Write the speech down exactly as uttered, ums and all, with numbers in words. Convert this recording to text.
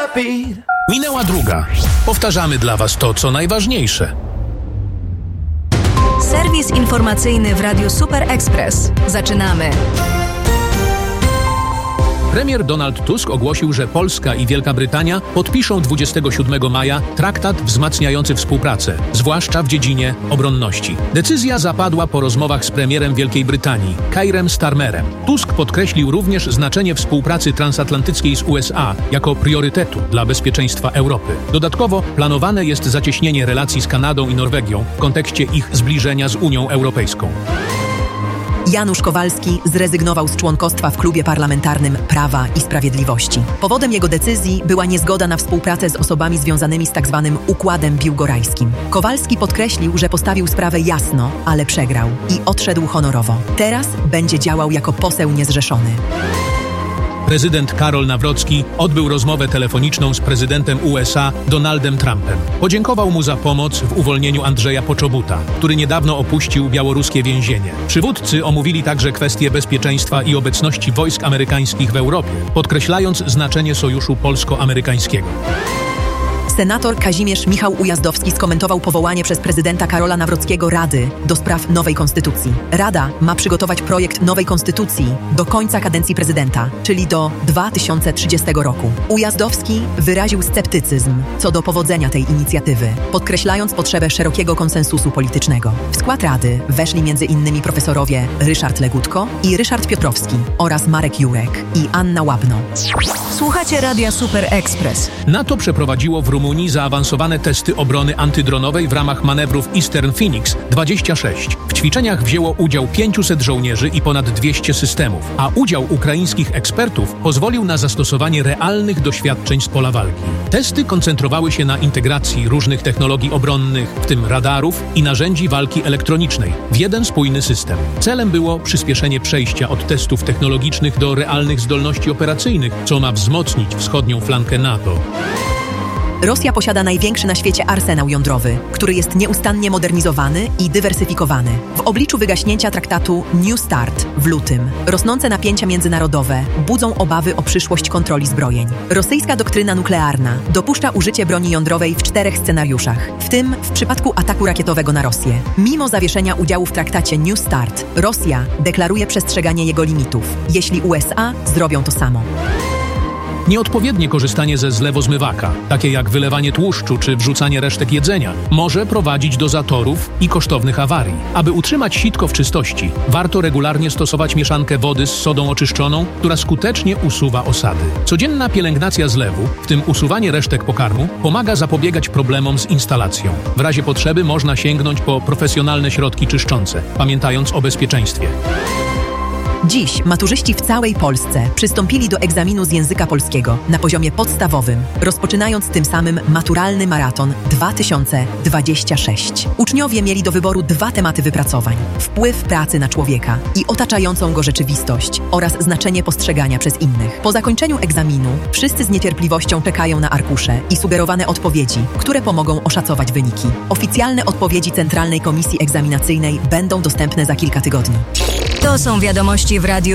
heartbeat. Minęła druga. Powtarzamy dla Was to, co najważniejsze. Serwis informacyjny w Radiu Super Express. Zaczynamy. Premier Donald Tusk ogłosił, że Polska i Wielka Brytania podpiszą dwudziestego siódmego maja traktat wzmacniający współpracę, zwłaszcza w dziedzinie obronności. Decyzja zapadła po rozmowach z premierem Wielkiej Brytanii, Keirem Starmerem. Tusk podkreślił również znaczenie współpracy transatlantyckiej z U S A jako priorytetu dla bezpieczeństwa Europy. Dodatkowo planowane jest zacieśnienie relacji z Kanadą i Norwegią w kontekście ich zbliżenia z Unią Europejską. Janusz Kowalski zrezygnował z członkostwa w klubie parlamentarnym Prawa i Sprawiedliwości. Powodem jego decyzji była niezgoda na współpracę z osobami związanymi z tzw. układem biłgorajskim. Kowalski podkreślił, że postawił sprawę jasno, ale przegrał i odszedł honorowo. Teraz będzie działał jako poseł niezrzeszony. Prezydent Karol Nawrocki odbył rozmowę telefoniczną z prezydentem U S A Donaldem Trumpem. Podziękował mu za pomoc w uwolnieniu Andrzeja Poczobuta, który niedawno opuścił białoruskie więzienie. Przywódcy omówili także kwestie bezpieczeństwa i obecności wojsk amerykańskich w Europie, podkreślając znaczenie sojuszu polsko-amerykańskiego. Senator Kazimierz Michał Ujazdowski skomentował powołanie przez prezydenta Karola Nawrockiego Rady do spraw nowej konstytucji. Rada ma przygotować projekt nowej konstytucji do końca kadencji prezydenta, czyli do dwa tysiące trzydziestego roku. Ujazdowski wyraził sceptycyzm co do powodzenia tej inicjatywy, podkreślając potrzebę szerokiego konsensusu politycznego. W skład Rady weszli między innymi profesorowie Ryszard Legutko i Ryszard Piotrowski oraz Marek Jurek i Anna Łabno. Słuchacie Radia Super Express. NATO przeprowadziło w Rumunii zaawansowane testy obrony antydronowej w ramach manewrów Eastern Phoenix dwadzieścia sześć. W ćwiczeniach wzięło udział pięciuset żołnierzy i ponad dwieście systemów, a udział ukraińskich ekspertów pozwolił na zastosowanie realnych doświadczeń z pola walki. Testy koncentrowały się na integracji różnych technologii obronnych, w tym radarów i narzędzi walki elektronicznej, w jeden spójny system. Celem było przyspieszenie przejścia od testów technologicznych do realnych zdolności operacyjnych, co ma wzmocnić wschodnią flankę NATO. Rosja posiada największy na świecie arsenał jądrowy, który jest nieustannie modernizowany i dywersyfikowany. W obliczu wygaśnięcia traktatu New START w lutym rosnące napięcia międzynarodowe budzą obawy o przyszłość kontroli zbrojeń. Rosyjska doktryna nuklearna dopuszcza użycie broni jądrowej w czterech scenariuszach, w tym w przypadku ataku rakietowego na Rosję. Mimo zawieszenia udziału w traktacie New START, Rosja deklaruje przestrzeganie jego limitów, jeśli U S A zrobią to samo. Nieodpowiednie korzystanie ze zlewozmywaka, takie jak wylewanie tłuszczu czy wrzucanie resztek jedzenia, może prowadzić do zatorów i kosztownych awarii. Aby utrzymać sitko w czystości, warto regularnie stosować mieszankę wody z sodą oczyszczoną, która skutecznie usuwa osady. Codzienna pielęgnacja zlewu, w tym usuwanie resztek pokarmu, pomaga zapobiegać problemom z instalacją. W razie potrzeby można sięgnąć po profesjonalne środki czyszczące, pamiętając o bezpieczeństwie. Dziś maturzyści w całej Polsce przystąpili do egzaminu z języka polskiego na poziomie podstawowym, rozpoczynając tym samym maturalny maraton dwa tysiące dwudziesty szósty. Uczniowie mieli do wyboru dwa tematy wypracowań: wpływ pracy na człowieka i otaczającą go rzeczywistość oraz znaczenie postrzegania przez innych. Po zakończeniu egzaminu wszyscy z niecierpliwością czekają na arkusze i sugerowane odpowiedzi, które pomogą oszacować wyniki. Oficjalne odpowiedzi Centralnej Komisji Egzaminacyjnej będą dostępne za kilka tygodni. To są wiadomości w Radiu